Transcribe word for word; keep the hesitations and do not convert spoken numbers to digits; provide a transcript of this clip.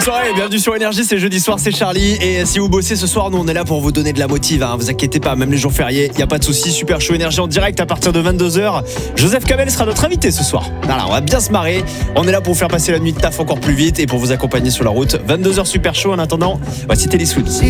soirée, bienvenue sur Énergie, c'est jeudi soir, c'est Charlie. Et si vous bossez ce soir, nous on est là pour vous donner de la motive, hein. Vous inquiétez pas, même les jours fériés, y a pas de souci. Super Show Énergie en direct à partir de vingt-deux heures. Joseph Kamel sera notre invité ce soir. Voilà, on va bien se marrer. On est là pour vous faire passer la nuit de taf encore plus vite et pour vous accompagner sur la route. vingt-deux heures Super Show. En attendant, voici Taylor Swift.